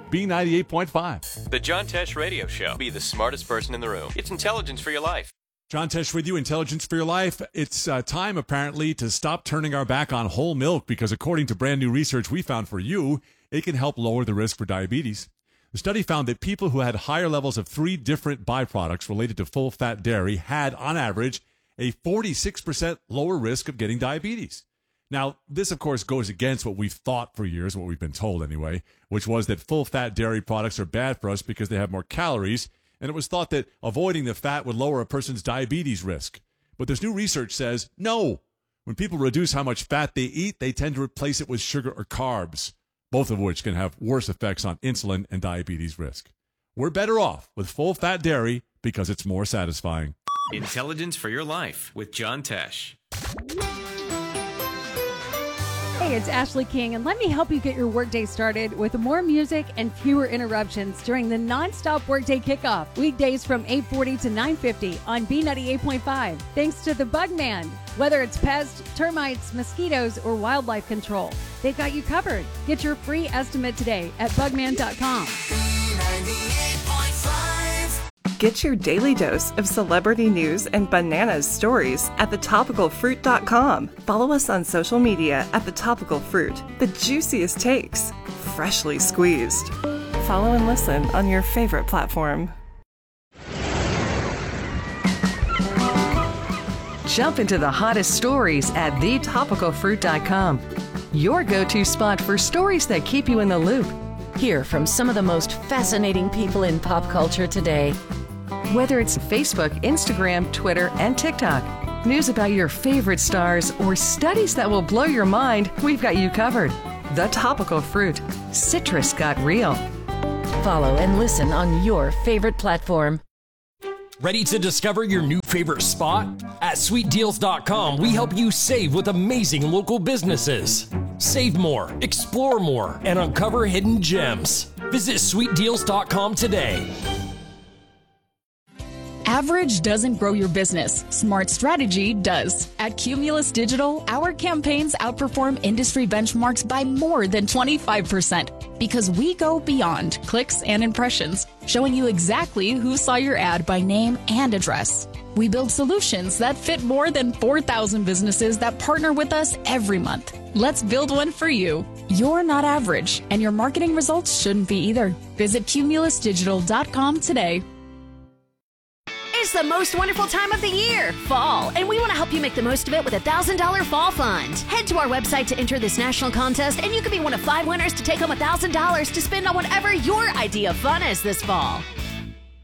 B98.5. The John Tesh Radio Show. Be the smartest person in the room. It's intelligence for your life. John Tesh with you, Intelligence for Your Life. It's time, apparently, to stop turning our back on whole milk because according to brand new research we found for you, it can help lower the risk for diabetes. The study found that people who had higher levels of 3 different byproducts related to full-fat dairy had, on average, a 46% lower risk of getting diabetes. Now, this, of course, goes against what we've thought for years, what we've been told anyway, which was that full-fat dairy products are bad for us because they have more calories, and it was thought that avoiding the fat would lower a person's diabetes risk. But this new research says, no. When people reduce how much fat they eat, they tend to replace it with sugar or carbs, both of which can have worse effects on insulin and diabetes risk. We're better off with full-fat dairy because it's more satisfying. Intelligence for Your Life with John Tesh. Hey, it's Ashley King, and let me help you get your workday started with more music and fewer interruptions during the non-stop workday kickoff, weekdays from 8:40 to 9:50 on B98.5. Thanks to the Bugman. Whether it's pests, termites, mosquitoes, or wildlife control, they've got you covered. Get your free estimate today at bugman.com. Get your daily dose of celebrity news and bananas stories at thetopicalfruit.com. Follow us on social media at The Topical Fruit. The juiciest takes, freshly squeezed. Follow and listen on your favorite platform. Jump into the hottest stories at thetopicalfruit.com. Your go-to spot for stories that keep you in the loop. Hear from some of the most fascinating people in pop culture today. Whether it's Facebook, Instagram, Twitter, and TikTok, news about your favorite stars, or studies that will blow your mind, we've got you covered. The Topical Fruit. Citrus got real. Follow and listen on your favorite platform. Ready to discover your new favorite spot? At sweetdeals.com, we help you save with amazing local businesses. Save more, explore more, and uncover hidden gems. Visit sweetdeals.com today. Average doesn't grow your business. Smart strategy does. At Cumulus Digital, our campaigns outperform industry benchmarks by more than 25% because we go beyond clicks and impressions, showing you exactly who saw your ad by name and address. We build solutions that fit more than 4,000 businesses that partner with us every month. Let's build one for you. You're not average, and your marketing results shouldn't be either. Visit cumulusdigital.com today. It's the most wonderful time of the year, fall, and we want to help you make the most of it with a $1,000 fall fund. Head to our website to enter this national contest, and you could be one of 5 winners to take home $1,000 to spend on whatever your idea of fun is this fall.